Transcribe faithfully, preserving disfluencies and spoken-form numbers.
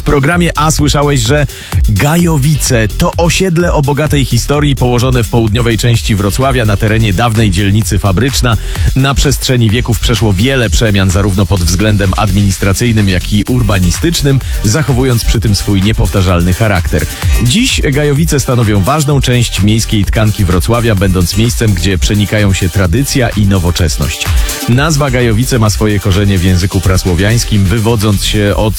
programie A słyszałeś, że Gajowice to osiedle o bogatej historii położone w południowej części Wrocławia na terenie dawnej dzielnicy Fabryczna. Na przestrzeni wieków przeszło wiele przemian zarówno pod względem administracyjnym, jak i urbanistycznym, zachowując przy tym swój niepowtarzalny charakter. Dziś Gajowice stanowią ważną część miejskiej tkanki Wrocławia, będąc miejscem, gdzie przenikają się tradycja i nowoczesność. Nazwa Gajowice ma swoje korzenie w języku prasłowiańskim, wywodząc się od